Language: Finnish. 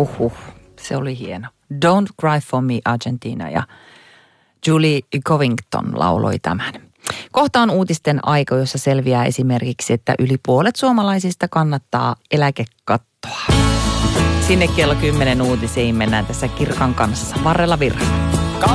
Se oli hieno. Don't Cry for Me Argentina ja Julie Covington lauloi tämän. Kohta on uutisten aika, jossa selviää esimerkiksi, että yli puolet suomalaisista kannattaa eläkekattoa. Sinne kello 10 uutisiin mennään tässä Kirkan kanssa. Varrella Virra.